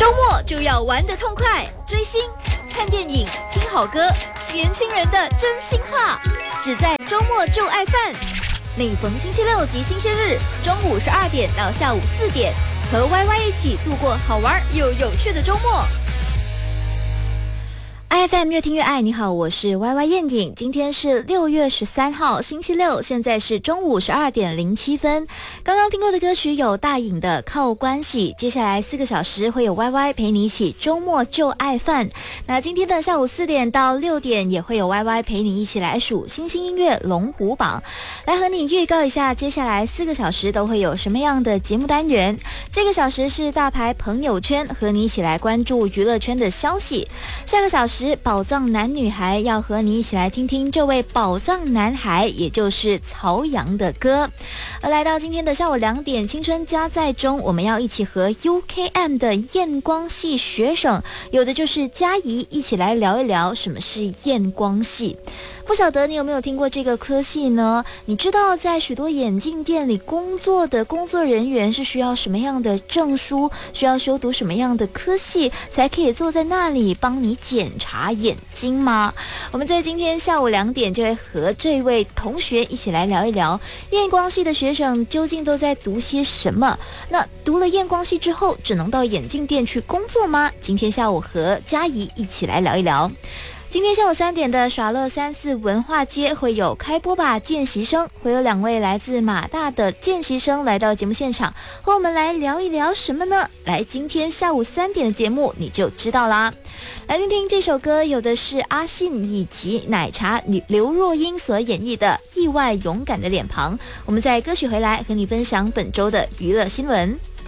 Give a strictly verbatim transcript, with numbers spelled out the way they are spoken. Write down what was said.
周末就要玩得痛快，追星、看电影、听好歌，年轻人的真心话，只在周末就爱饭。每逢星期六及星期日，中午十二点到下午四点，和 Y Y 一起度过好玩又有趣的周末。I F M 越听越爱，你好，我是 Y Y 燕颖。今天是六月十三号，星期六，现在是中午十二点零七分。刚刚听过的歌曲有大颖的《靠关系》，接下来四个小时会有 Y Y 陪你一起周末就爱饭。那今天的下午四点到六点也会有 Y Y 陪你一起来数新兴音乐龙虎榜，来和你预告一下接下来四个小时都会有什么样的节目单元。这个小时是大牌朋友圈，和你一起来关注娱乐圈的消息。下个小时宝藏男女孩要和你一起来听听这位宝藏男孩，也就是曹阳的歌。而来到今天的下午两点，青春加载中，我们要一起和 U K M 的验光系学生，有的就是佳怡，一起来聊一聊什么是验光系。不晓得你有没有听过这个科系呢？你知道在许多眼镜店里工作的工作人员是需要什么样的证书，需要修读什么样的科系才可以坐在那里帮你检查眼睛吗？我们在今天下午两点就会和这位同学一起来聊一聊验光系的学生究竟都在读些什么。那读了验光系之后只能到眼镜店去工作吗？今天下午和佳怡一起来聊一聊。今天下午三点的耍乐三四文化街会有开播吧见习生，会有两位来自马大的见习生来到节目现场，和我们来聊一聊什么呢？来，今天下午三点的节目你就知道啦。来听听这首歌，有的是阿信以及奶茶刘若英所演绎的《意外勇敢的脸庞》。我们在歌曲回来和你分享本周的娱乐新闻。